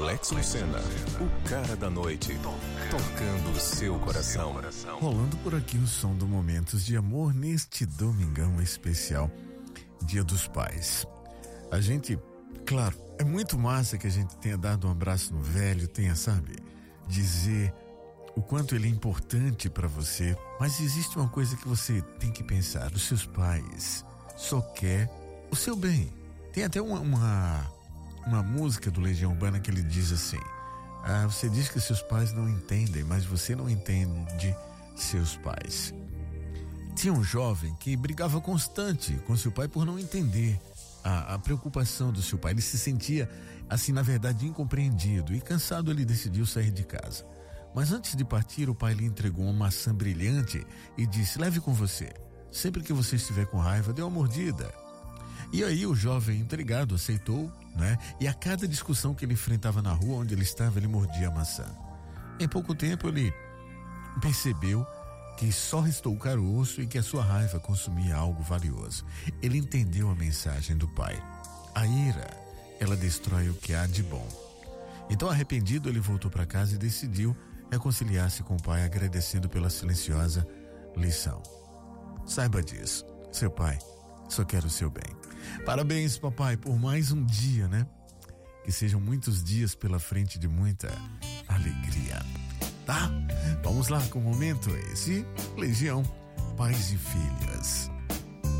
Alex Lucena, o cara da noite, tocando o seu coração. Rolando por aqui o som do Momentos de Amor neste domingão especial, Dia dos Pais. A gente, claro, é muito massa que a gente tenha dado um abraço no velho, tenha, sabe, dizer o quanto ele é importante para você, mas existe uma coisa que você tem que pensar: os seus pais só quer o seu bem. Tem até uma música do Legião Urbana que ele diz assim: você diz que seus pais não entendem, mas você não entende seus pais. Tinha um jovem que brigava constante com seu pai por não entender a preocupação do seu pai. Ele se sentia, assim, na verdade, incompreendido, e cansado ele decidiu sair de casa. Mas antes de partir, o pai lhe entregou uma maçã brilhante e disse: leve com você. Sempre que você estiver com raiva, dê uma mordida. E aí o jovem, intrigado, aceitou, né? E a cada discussão que ele enfrentava na rua onde ele estava, ele mordia a maçã. Em pouco tempo ele percebeu que só restou o caroço e que a sua raiva consumia algo valioso. Ele entendeu a mensagem do pai: a ira, ela destrói o que há de bom. Então, arrependido, ele voltou para casa e decidiu reconciliar-se com o pai, agradecendo pela silenciosa lição. Saiba disso, seu pai só quer o seu bem. Parabéns, papai, por mais um dia, né? Que sejam muitos dias pela frente de muita alegria, tá? Vamos lá com o momento esse, Legião, Pais e Filhas.